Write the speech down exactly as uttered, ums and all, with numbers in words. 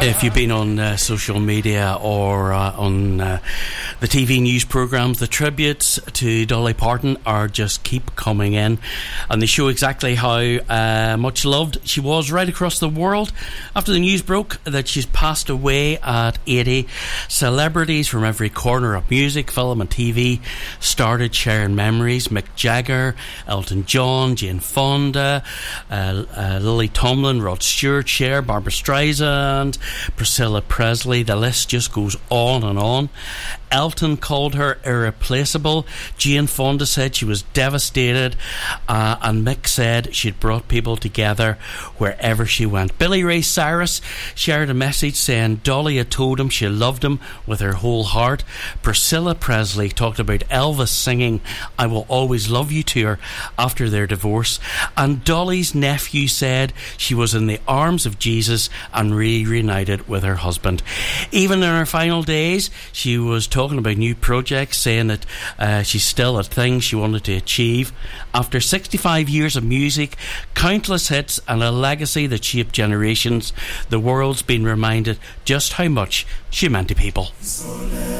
If you've been on uh, social media or uh, on uh, the T V news programmes, the tributes to Dolly Parton are just keep coming in, and they show exactly how uh, much loved she was right across the world. After the news broke that she's passed away at eighty, celebrities from every corner of music, film and T V started sharing memories. Mick Jagger, Elton John, Jane Fonda, uh, uh, Lily Tomlin, Rod Stewart, Cher, Barbara Streisand, Priscilla Presley. The list just goes on and on. Elton called her irreplaceable. Jane Fonda said she was devastated, uh, and Mick said she'd brought people together wherever she went. Billy Ray Cyrus shared a message saying Dolly had told him she loved him with her whole heart. Priscilla Presley talked about Elvis singing I Will Always Love You to her after their divorce, and Dolly's nephew said she was in the arms of Jesus and reunited with her husband. Even in her final days, she was talking about new projects, saying that uh, she's still at things she wanted to achieve. After sixty-five years of music, countless hits and a legacy that shaped generations, the world's been reminded just how much she meant to people.